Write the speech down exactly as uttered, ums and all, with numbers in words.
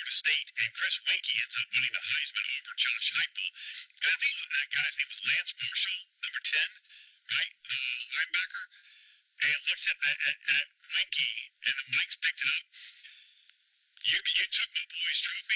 Florida State, and Chris Weinke ends up winning the Heisman over Josh Heupel. And I think that guy's name was Lance Marshall, number ten, right, uh, linebacker. And looks at, at, at Weinke, and the Mike's picked it up. You, you took my boy's trophy.